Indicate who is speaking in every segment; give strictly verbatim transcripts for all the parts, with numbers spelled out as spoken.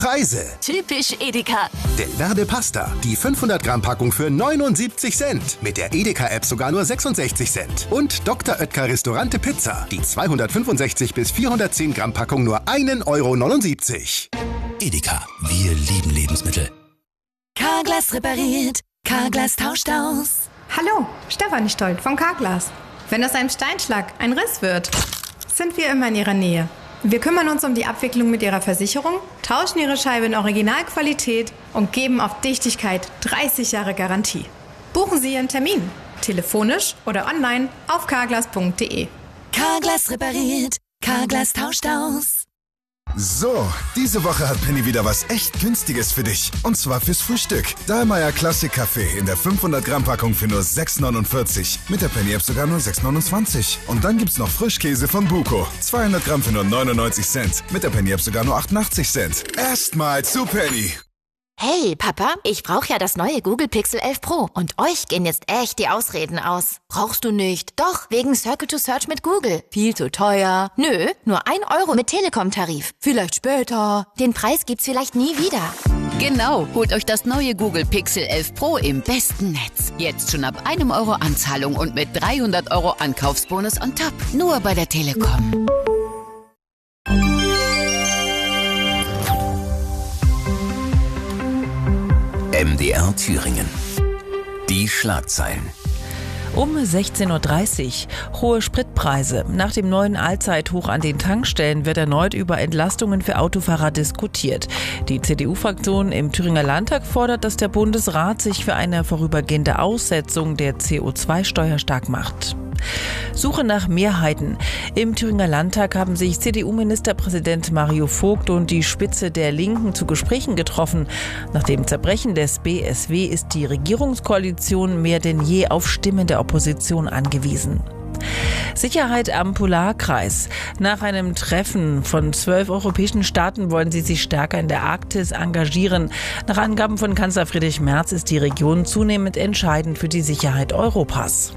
Speaker 1: Preise.
Speaker 2: Typisch Edeka.
Speaker 1: Delverde Pasta, die fünfhundert Gramm Packung für neunundsiebzig Cent. Mit der Edeka-App sogar nur sechsundsechzig Cent. Und Doktor Oetker Restaurante Pizza, die zweihundertfünfundsechzig bis vierhundertzehn Gramm Packung nur einen Euro neunundsiebzig.
Speaker 3: Edeka, wir lieben Lebensmittel.
Speaker 2: Carglass repariert, Carglass tauscht aus.
Speaker 4: Hallo, Stefanie Stolt von Carglass. Wenn aus einem Steinschlag ein Riss wird, sind wir immer in Ihrer Nähe. Wir kümmern uns um die Abwicklung mit Ihrer Versicherung, tauschen Ihre Scheibe in Originalqualität und geben auf Dichtigkeit dreißig Jahre Garantie. Buchen Sie Ihren Termin, telefonisch oder online auf carglass punkt de.
Speaker 2: Carglass repariert, Carglass tauscht aus.
Speaker 5: So, diese Woche hat Penny wieder was echt Günstiges für dich. Und zwar fürs Frühstück. Dahlmeier Classic Kaffee in der fünfhundert Gramm Packung für nur sechs neunundvierzig. Mit der Penny App sogar nur sechs neunundzwanzig. Und dann gibt's noch Frischkäse von Buko. zweihundert Gramm für nur neunundneunzig Cent. Mit der Penny App sogar nur achtundachtzig Cent. Erstmal zu Penny.
Speaker 6: Hey, Papa, ich brauche ja das neue Google Pixel elf Pro und euch gehen jetzt echt die Ausreden aus. Brauchst du nicht? Doch, wegen Circle to Search mit Google. Viel zu teuer. Nö, nur ein Euro mit Telekom-Tarif. Vielleicht später. Den Preis gibt's vielleicht nie wieder.
Speaker 7: Genau, holt euch das neue Google Pixel elf Pro im besten Netz. Jetzt schon ab einem Euro Anzahlung und mit dreihundert Euro Ankaufsbonus on top. Nur bei der Telekom.
Speaker 3: M D R Thüringen. Die Schlagzeilen.
Speaker 8: Um sechzehn Uhr dreißig. Hohe Spritpreise. Nach dem neuen Allzeithoch an den Tankstellen wird erneut über Entlastungen für Autofahrer diskutiert. Die C D U-Fraktion im Thüringer Landtag fordert, dass der Bundesrat sich für eine vorübergehende Aussetzung der C O zwei Steuer stark macht. Suche nach Mehrheiten. Im Thüringer Landtag haben sich C D U-Ministerpräsident Mario Vogt und die Spitze der Linken zu Gesprächen getroffen. Nach dem Zerbrechen des B S W ist die Regierungskoalition mehr denn je auf Stimmen der Opposition angewiesen. Sicherheit am Polarkreis. Nach einem Treffen von zwölf europäischen Staaten wollen sie sich stärker in der Arktis engagieren. Nach Angaben von Kanzler Friedrich Merz ist die Region zunehmend entscheidend für die Sicherheit Europas.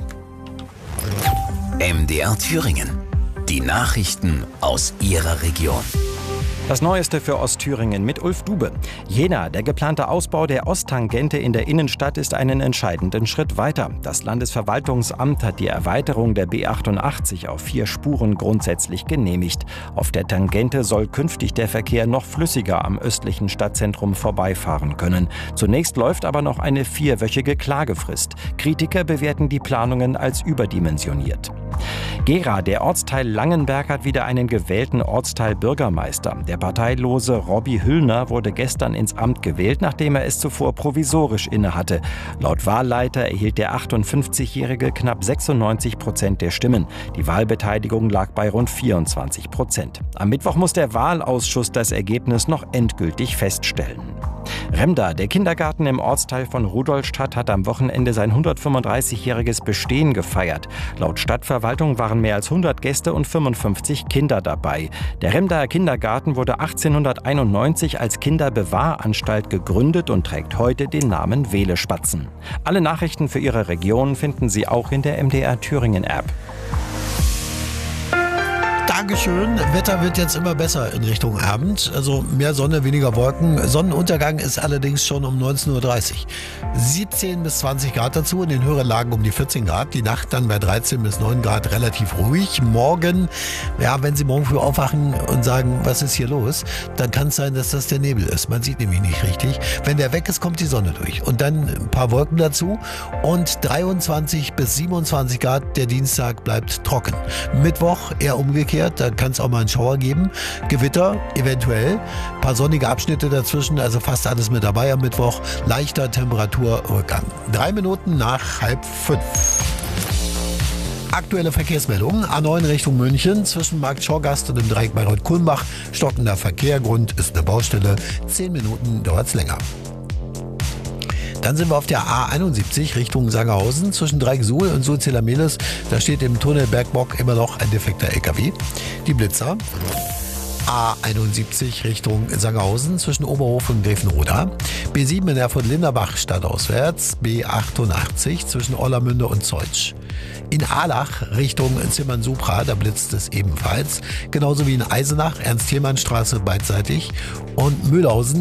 Speaker 3: M D R Thüringen. Die Nachrichten aus Ihrer Region.
Speaker 9: Das Neueste für Ostthüringen mit Ulf Dube. Jena, der geplante Ausbau der Osttangente in der Innenstadt ist einen entscheidenden Schritt weiter. Das Landesverwaltungsamt hat die Erweiterung der B achtundachtzig auf vier Spuren grundsätzlich genehmigt. Auf der Tangente soll künftig der Verkehr noch flüssiger am östlichen Stadtzentrum vorbeifahren können. Zunächst läuft aber noch eine vierwöchige Klagefrist. Kritiker bewerten die Planungen als überdimensioniert. Gera, der Ortsteil Langenberg, hat wieder einen gewählten Ortsteilbürgermeister. Der parteilose Robby Hüllner wurde gestern ins Amt gewählt, nachdem er es zuvor provisorisch innehatte. Laut Wahlleiter erhielt der achtundfünfzigjährige knapp sechsundneunzig Prozent der Stimmen. Die Wahlbeteiligung lag bei rund vierundzwanzig Prozent. Am Mittwoch muss der Wahlausschuss das Ergebnis noch endgültig feststellen. Remda, der Kindergarten im Ortsteil von Rudolstadt, hat am Wochenende sein hundertfünfunddreißigjähriges Bestehen gefeiert. Laut Stadtverwaltung waren mehr als hundert Gäste und fünfundfünfzig Kinder dabei. Der Remdaer Kindergarten wurde achtzehnhunderteinundneunzig als Kinderbewahranstalt gegründet und trägt heute den Namen Wählespatzen. Alle Nachrichten für Ihre Region finden Sie auch in der M D R Thüringen App.
Speaker 10: Dankeschön. Wetter wird jetzt immer besser in Richtung Abend. Also mehr Sonne, weniger Wolken. Sonnenuntergang ist allerdings schon um neunzehn Uhr dreißig. siebzehn bis zwanzig Grad dazu, in den höheren Lagen um die vierzehn Grad. Die Nacht dann bei dreizehn bis neun Grad relativ ruhig. Morgen, ja, wenn Sie morgen früh aufwachen und sagen, was ist hier los, dann kann es sein, dass das der Nebel ist. Man sieht nämlich nicht richtig. Wenn der weg ist, kommt die Sonne durch. Und dann ein paar Wolken dazu. Und dreiundzwanzig bis siebenundzwanzig Grad. Der Dienstag bleibt trocken. Mittwoch eher umgekehrt. Da kann es auch mal einen Schauer geben. Gewitter eventuell. Ein paar sonnige Abschnitte dazwischen. Also fast alles mit dabei am Mittwoch. Leichter Temperaturrückgang. Drei Minuten nach halb fünf. Aktuelle Verkehrsmeldungen. A neun Richtung München. Zwischen Markt Schorgast und dem Dreieck Bayreuth-Kulmbach. Stockender Verkehr. Grund ist eine Baustelle. Zehn Minuten dauert es länger. Dann sind wir auf der A einundsiebzig Richtung Sangerhausen zwischen Dreieck-Suhl und Suhl-Zelameles. Da steht im Tunnel Bergbock immer noch ein defekter L K W. Die Blitzer. A einundsiebzig Richtung Sangerhausen zwischen Oberhof und Grevenroda. B sieben in Erfurt-Linderbach stadtauswärts. B achtundachtzig zwischen Orlamünde und Zeutsch. In Ahlach Richtung Zimmern-Supra, da blitzt es ebenfalls. Genauso wie in Eisenach, Ernst-Thälmann-Straße beidseitig. Und Mühlhausen